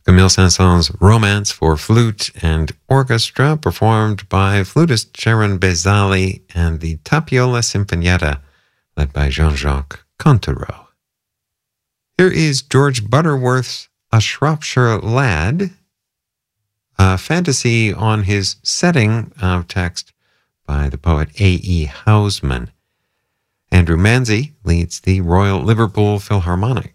Camille Saint-Saëns' Romance for Flute and Orchestra, performed by flutist Sharon Bezali and the Tapiola Sinfonietta, led by Jean-Jacques Contereau. Here is George Butterworth's A Shropshire Lad, a fantasy on his setting of text by the poet A.E. Housman. Andrew Manzi leads the Royal Liverpool Philharmonic.